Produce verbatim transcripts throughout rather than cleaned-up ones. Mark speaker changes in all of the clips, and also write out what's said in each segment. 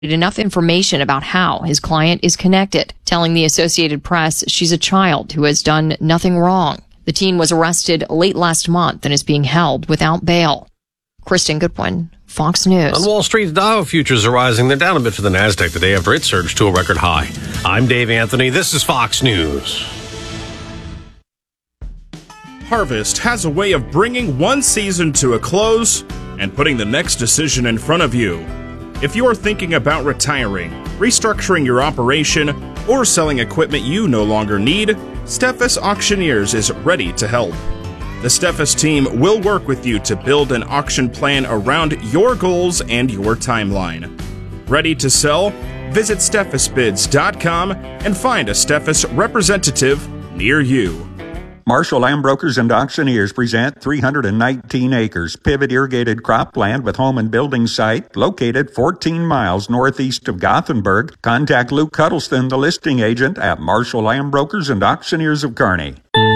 Speaker 1: enough information about how his client is connected, telling the Associated Press she's a child who has done nothing wrong. The teen was arrested late last month and is being held without bail. Kristen Goodwin, Fox News.
Speaker 2: On Wall Street, Dow futures are rising. They're down a bit for the NASDAQ the day after it surged to a record high. I'm Dave Anthony. This is Fox News.
Speaker 3: Harvest has a way of bringing one season to a close and putting the next decision in front of you. If you're thinking about retiring, restructuring your operation, or selling equipment you no longer need, Steffes Auctioneers is ready to help. The Steffes team will work with you to build an auction plan around your goals and your timeline. Ready to sell? Visit Steffes Bids dot com and find a Steffes representative near you.
Speaker 4: Marshall Land Brokers and Auctioneers present three hundred nineteen acres pivot irrigated cropland with home and building site located fourteen miles northeast of Gothenburg. Contact Luke Cuddleston, the listing agent at Marshall Land Brokers and Auctioneers of Kearney.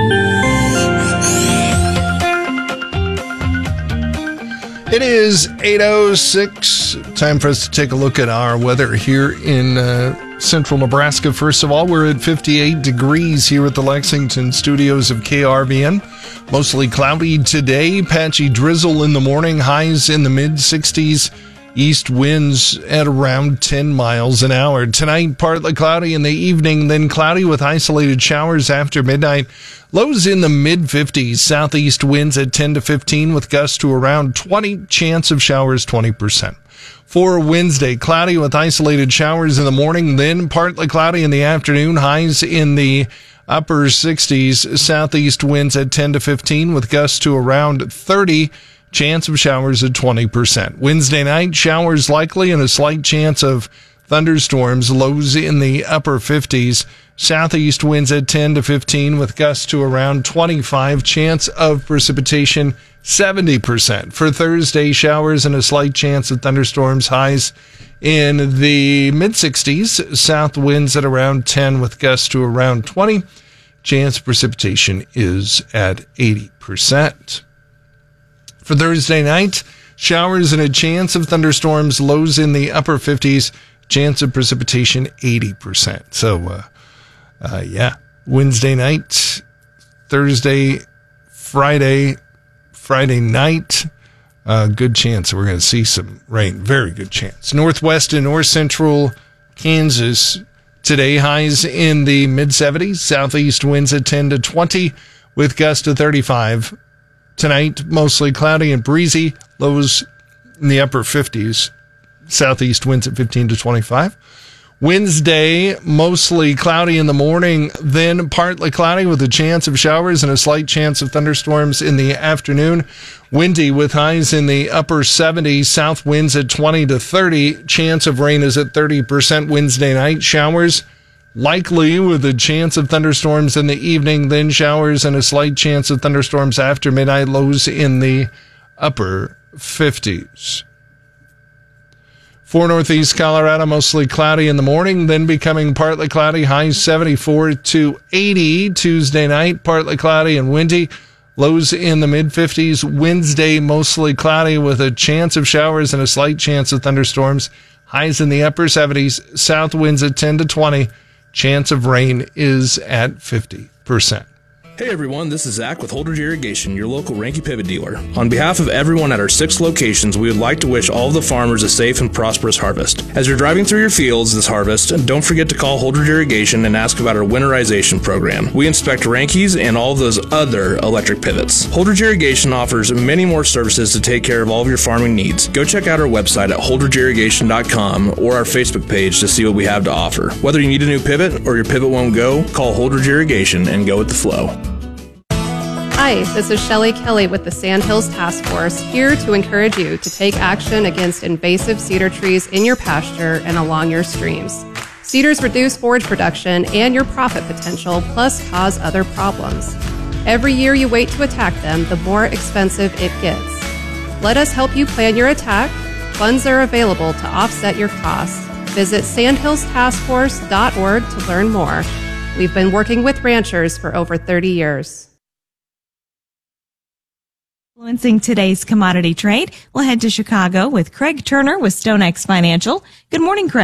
Speaker 5: It is eight oh six. Time for us to take a look at our weather here in uh, central Nebraska. First of all, we're at fifty-eight degrees here at the Lexington studios of K R V N. Mostly cloudy today. Patchy drizzle in the morning. Highs in the mid sixties. East winds at around ten miles an hour. Tonight, partly cloudy in the evening, then cloudy with isolated showers after midnight. Lows in the mid fifties. Southeast winds at ten to fifteen with gusts to around twenty. Chance of showers twenty percent. For Wednesday, cloudy with isolated showers in the morning, then partly cloudy in the afternoon. Highs in the upper sixties. Southeast winds at ten to fifteen with gusts to around thirty. Chance of showers at twenty percent. Wednesday night, showers likely and a slight chance of thunderstorms. Lows in the upper fifties. Southeast winds at ten to fifteen with gusts to around twenty-five. Chance of precipitation seventy percent. For Thursday, showers and a slight chance of thunderstorms. Highs in the mid sixties. South winds at around ten with gusts to around twenty. Chance of precipitation is at eighty percent. For Thursday night, showers and a chance of thunderstorms, lows in the upper fifties, chance of precipitation eighty percent. So, uh, uh, yeah, Wednesday night, Thursday, Friday, Friday night, uh, good chance we're going to see some rain. Very good chance. Northwest and north central Kansas today, highs in the mid seventies, southeast winds at ten to twenty with gusts to thirty-five. Tonight, mostly cloudy and breezy, lows in the upper fifties, southeast winds at fifteen to twenty-five. Wednesday, mostly cloudy in the morning, then partly cloudy with a chance of showers and a slight chance of thunderstorms in the afternoon. Windy with highs in the upper seventies, south winds at twenty to thirty. Chance of rain is at thirty percent Wednesday night. Showers likely with a chance of thunderstorms in the evening, then showers and a slight chance of thunderstorms after midnight. Lows in the upper fifties. For northeast Colorado, mostly cloudy in the morning, then becoming partly cloudy. Highs seventy-four to eighty. Tuesday night, partly cloudy and windy. Lows in the mid fifties. Wednesday, mostly cloudy with a chance of showers and a slight chance of thunderstorms. Highs in the upper seventies. South winds at ten to twenty. Chance of rain is at fifty percent.
Speaker 6: Hey everyone, this is Zach with Holdridge Irrigation, your local Ranky Pivot dealer. On behalf of everyone at our six locations, we would like to wish all of the farmers a safe and prosperous harvest. As you're driving through your fields this harvest, don't forget to call Holdridge Irrigation and ask about our winterization program. We inspect Rankies and all of those other electric pivots. Holdridge Irrigation offers many more services to take care of all of your farming needs. Go check out our website at holdridge irrigation dot com or our Facebook page to see what we have to offer. Whether you need a new pivot or your pivot won't go, call Holdridge Irrigation and go with the flow.
Speaker 7: Hi, this is Shelley Kelly with the Sandhills Task Force, here to encourage you to take action against invasive cedar trees in your pasture and along your streams. Cedars reduce forage production and your profit potential, plus cause other problems. Every year you wait to attack them, the more expensive it gets. Let us help you plan your attack. Funds are available to offset your costs. Visit sandhills task force dot org to learn more. We've been working with ranchers for over thirty years.
Speaker 8: Influencing today's commodity trade, we'll head to Chicago with Craig Turner with StoneX Financial. Good morning, Craig.